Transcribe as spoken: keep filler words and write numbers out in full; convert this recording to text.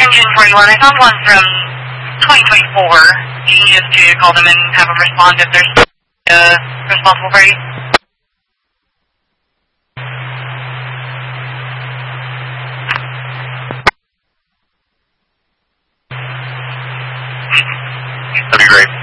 June forty-one. I found one from twenty twenty-four. Do you need us to call them and have them respond if there's a uh, responsible party? That'd be great.